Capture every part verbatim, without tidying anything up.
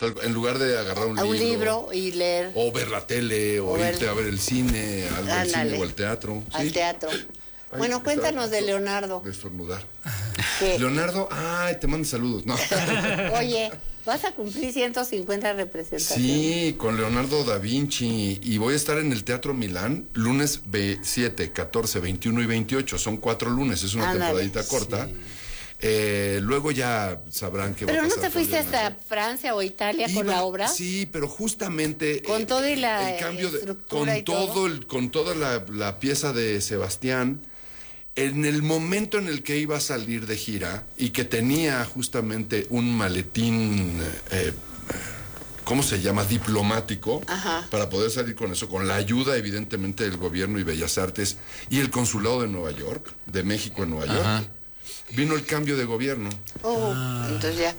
Tal- En lugar de agarrar un, A un libro, libro y leer o ver la tele, o, O ver- irte a ver el cine, algo al Ándale. cine o al teatro. al ¿sí? teatro. Ay, Bueno, estaba cuéntanos de a punto Leonardo. De estornudar. Que, Leonardo, ay, te mando saludos. No. oye, vas a cumplir ciento cincuenta representaciones. Sí, con Leonardo da Vinci. Y voy a estar en el Teatro Milán lunes siete, catorce, veintiuno y veintiocho. Son cuatro lunes, es una Ándale. temporadita corta. Eh, luego ya sabrán que va a Pero no pasar te con fuiste Leonardo. hasta Francia o Italia con Iba- la obra. Sí, pero justamente Con eh, todo y la, el cambio de, estructura con y todo. todo el, con toda la, la pieza de Sebastián, en el momento en el que iba a salir de gira y que tenía justamente un maletín, eh, ¿cómo se llama? Diplomático, Ajá. para poder salir con eso, con la ayuda evidentemente del gobierno y Bellas Artes y el consulado de Nueva York, de México en Nueva York. Ajá. Vino el cambio de gobierno. Oh, entonces ya.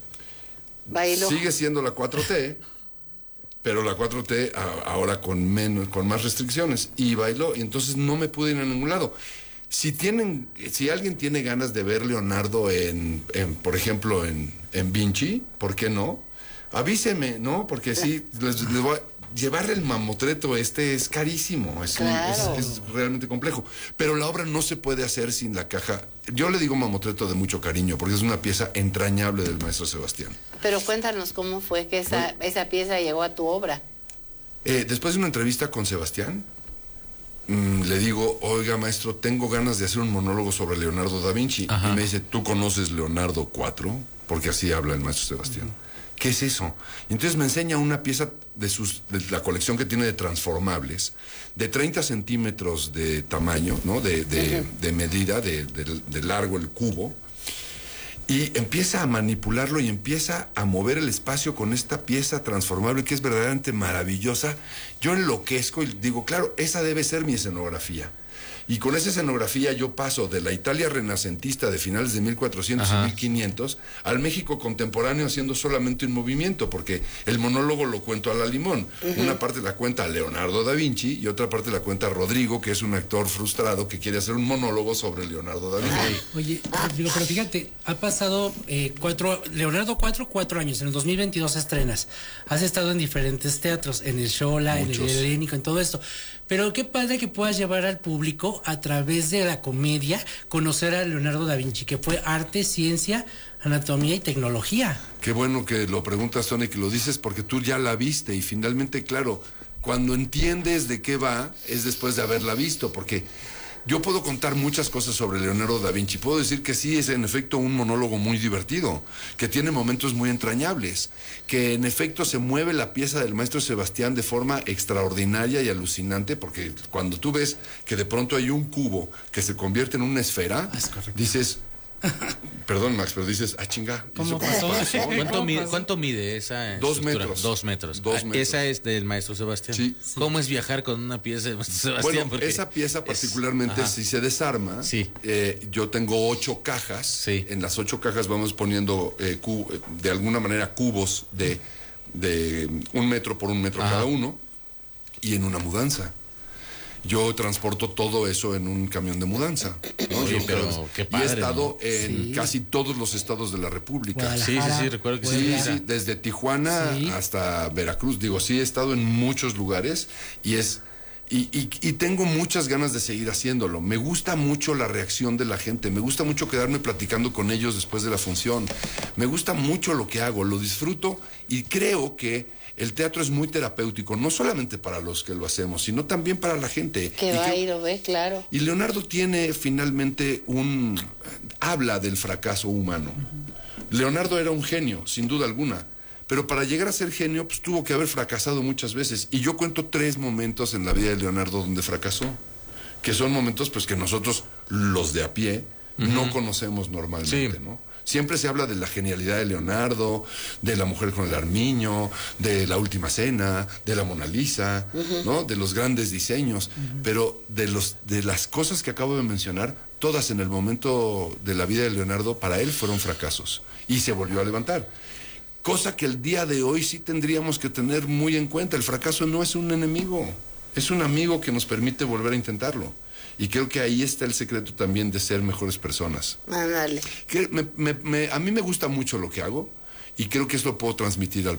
Bailó. Sigue siendo la cuatro T, pero la cuatro T a- ahora con menos, con más restricciones. Y bailó, y entonces no me pude ir a ningún lado. Si tienen, si alguien tiene ganas de ver Leonardo en, en por ejemplo, en, en Vinci, ¿por qué no? Avíseme, ¿no? Porque sí, les, les voy a... Llevar el mamotreto este es carísimo, es, un- Claro. es, es realmente complejo. Pero la obra no se puede hacer sin la caja. Yo le digo mamotreto de mucho cariño, porque es una pieza entrañable del maestro Sebastián. Pero cuéntanos cómo fue que esa, esa pieza llegó a tu obra. Eh, después de una entrevista con Sebastián, mm, le digo, oiga maestro, tengo ganas de hacer un monólogo sobre Leonardo da Vinci. Ajá. Y me dice, ¿tú conoces Leonardo cuatro? Porque así habla el maestro Sebastián. ¿Qué es eso? Y entonces me enseña una pieza de, sus, de la colección que tiene de transformables, de treinta centímetros de tamaño, ¿no? De, de, de medida, de, de, de largo el cubo. Y empieza a manipularlo y empieza a mover el espacio con esta pieza transformable que es verdaderamente maravillosa. Yo enloquezco y digo, claro, esa debe ser mi escenografía. Y con esa escenografía yo paso de la Italia renacentista de finales de mil cuatrocientos Ajá. y mil quinientos al México contemporáneo haciendo solamente un movimiento, porque el monólogo lo cuento a la limón. Uh-huh. Una parte la cuenta Leonardo da Vinci y otra parte la cuenta Rodrigo, que es un actor frustrado que quiere hacer un monólogo sobre Leonardo da Vinci. Oye, Rodrigo, pero fíjate, ha pasado eh, cuatro, Leonardo cuatro, cuatro años, en el dos mil veintidós estrenas. Has estado en diferentes teatros, en el Xola, en el Helénico, en todo esto. Pero qué padre que puedas llevar al público a través de la comedia, conocer a Leonardo da Vinci, que fue arte, ciencia, anatomía y tecnología. Qué bueno que lo preguntas, Tony, que lo dices porque tú ya la viste y finalmente, claro, cuando entiendes de qué va, es después de haberla visto, porque yo puedo contar muchas cosas sobre Leonardo da Vinci. Puedo decir que sí, es en efecto un monólogo muy divertido, que tiene momentos muy entrañables, que en efecto se mueve la pieza del maestro Sebastián de forma extraordinaria y alucinante, porque cuando tú ves que de pronto hay un cubo que se convierte en una esfera, dices... Perdón, Max, pero dices, ah, chinga. ¿Cómo pasó? ¿Cuánto mide, ¿Cuánto mide esa Dos estructura? metros. Dos metros. Dos Ah, metros. Esa es del maestro Sebastián. Sí. ¿Cómo es viajar con una pieza del maestro Sebastián? Bueno, Porque esa pieza es- particularmente, ajá. si se desarma, Sí. eh, yo tengo ocho cajas. Sí. En las ocho cajas vamos poniendo eh, cu- de alguna manera cubos de, de un metro por un metro Ajá. cada uno, y en una mudanza. Yo transporto todo eso en un camión de mudanza, ¿no? Oye, Yo pero cada vez- qué y padre, he estado ¿no? en Sí. casi todos los estados de la República. Sí, sí, sí, recuerdo que sí. Sí, Puebla. sí, desde Tijuana Sí. hasta Veracruz. Digo, sí, he estado en muchos lugares y es... Y, y, y tengo muchas ganas de seguir haciéndolo. Me gusta mucho la reacción de la gente. Me gusta mucho quedarme platicando con ellos después de la función. Me gusta mucho lo que hago. Lo disfruto y creo que el teatro es muy terapéutico, no solamente para los que lo hacemos, sino también para la gente. Que Y va creo- y lo ve, claro. y Leonardo tiene finalmente un... habla del fracaso humano. Leonardo era un genio, sin duda alguna. Pero para llegar a ser genio, pues tuvo que haber fracasado muchas veces. Y yo cuento tres momentos en la vida de Leonardo donde fracasó. Que son momentos pues que nosotros, los de a pie, uh-huh. no conocemos normalmente, sí. ¿no? Siempre se habla de la genialidad de Leonardo, de la mujer con el armiño, de la última cena, de la Mona Lisa, uh-huh. ¿no? De los grandes diseños. Uh-huh. Pero de los de las cosas que acabo de mencionar, todas en el momento de la vida de Leonardo, para él fueron fracasos. Y se volvió a levantar. Cosa que el día de hoy sí tendríamos que tener muy en cuenta. El fracaso no es un enemigo, es un amigo que nos permite volver a intentarlo. Y creo que ahí está el secreto también de ser mejores personas. Ándale. Que me, me, me, a mí me gusta mucho lo que hago y creo que eso lo puedo transmitir al